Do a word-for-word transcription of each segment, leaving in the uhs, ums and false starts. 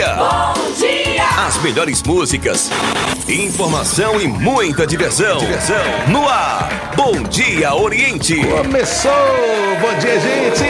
dia. Bom dia. As melhores músicas, informação e muita diversão. Diversão. No ar, Bom Dia Oriente. Começou! Bom dia, gente!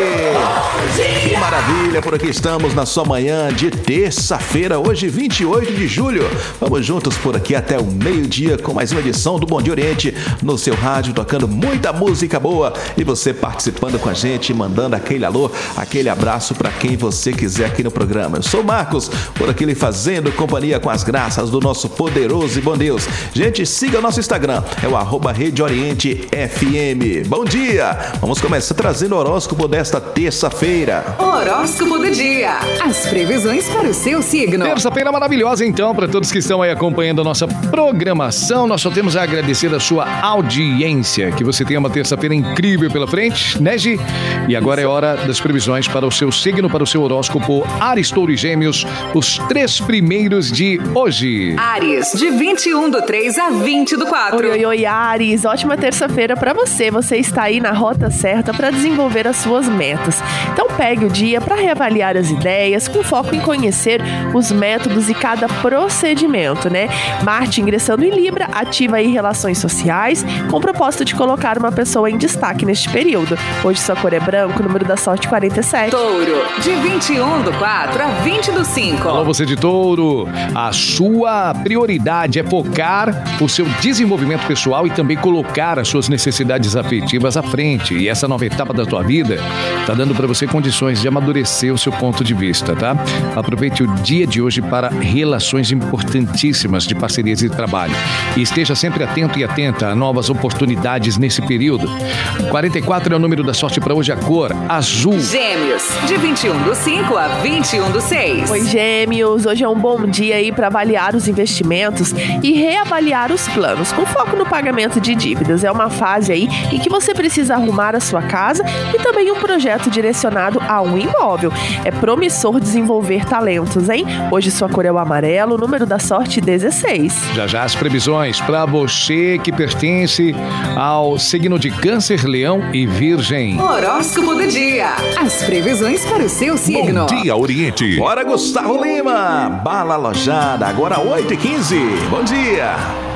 Bom dia. Que maravilha, por aqui estamos na sua manhã de terça-feira, hoje vinte e oito de julho. Vamos juntos por aqui até o meio-dia com mais uma edição do Bom Dia Oriente no seu rádio, tocando muita música boa e você participando com a gente, mandando aquele alô, aquele abraço para quem você quiser aqui no programa. Eu sou o Marcos, por aqui lhe fazendo companhia com as graças do nosso poderoso e bom Deus. Gente, siga o nosso Instagram, é o arroba Rede Oriente F M. Bom dia! Vamos começar trazendo o horóscopo desta terça-feira. Horóscopo do dia. As previsões para o seu signo. Terça-feira maravilhosa, então, para todos que estão aí acompanhando a nossa programação. Nós só temos a agradecer a sua audiência. Que você tenha uma terça-feira incrível pela frente, né, Gi? E agora é hora das previsões para o seu signo, para o seu horóscopo Áries, Touro e Gêmeos, os três primeiros de hoje. Áries, de vinte e um do três a vinte do quatro. Oi, oi, oi, Áries. Ótima terça-feira para você. Você está aí na rota certa para desenvolver as suas metas. Então pegue o dia para reavaliar as ideias, com foco em conhecer os métodos e cada procedimento, né? Marte ingressando em Libra, ativa aí relações sociais, com o propósito de colocar uma pessoa em destaque neste período. Hoje sua cor é branco, número da sorte quarenta e sete. Touro, de vinte e um do quatro a vinte do cinco. Alô, você de Touro. A sua prioridade é focar o seu desenvolvimento pessoal e também colocar as suas necessidades afetivas à frente. E essa nova etapa da tua vida tá dando para você condições de amadurecer o seu ponto de vista, tá? Aproveite o dia de hoje para relações importantíssimas de parcerias e trabalho. E esteja sempre atento e atenta a novas oportunidades nesse período. quarenta e quatro é o número da sorte para hoje, a cor azul. Gêmeos, de vinte e um do cinco a vinte e um do seis. Oi, Gêmeos. Hoje é um bom dia aí para avaliar os investimentos e reavaliar os planos, com foco no pagamento de dívidas. É uma fase aí em que você precisa arrumar a sua casa e também um projeto direcionado a um imóvel. É promissor desenvolver talentos, hein? Hoje sua cor é o amarelo, número da sorte dezesseis. Já já as previsões para você que pertence ao signo de Câncer, Leão e Virgem. Horóscopo do dia. As previsões para o seu signo. Bom Dia Oriente. Bora, Gustavo Lima! Bala Alojada, agora oito e quinze. Bom dia!